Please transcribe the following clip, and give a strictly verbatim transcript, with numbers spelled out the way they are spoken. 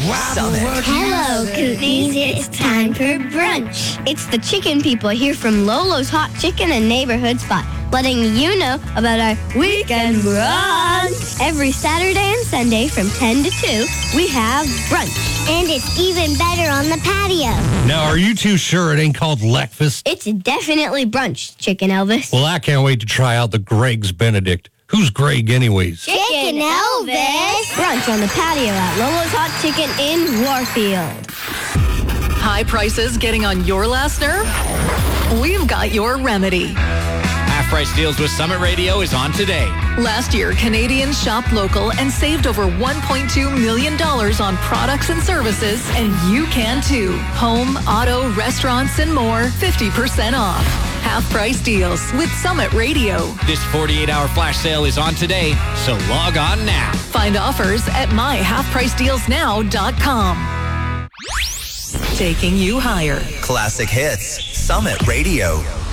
Summit. Hello, Cooties. It's time for brunch. It's the chicken people here from Lolo's Hot Chicken and Neighborhood Spot, letting you know about our weekend brunch. Every Saturday and Sunday from ten to two, we have brunch. And it's even better on the patio. Now, are you too sure it ain't called Leckfast? It's definitely brunch, Chicken Elvis. Well, I can't wait to try out the Greg's Benedict. Who's Greg anyways? Chicken Elvis. Brunch on the patio at Lolo's Hot Chicken in Warfield. High prices getting on your last nerve? We've got your remedy. Half-price deals with Summit Radio is on today. Last year, Canadians shopped local and saved over one point two million dollars on products and services, and you can too. Home, auto, restaurants, and more, fifty percent off. Half-price deals with Summit Radio. This forty-eight hour flash sale is on today, so log on now. Find offers at my half price deals now dot com. Taking you higher. Classic hits. Summit Radio.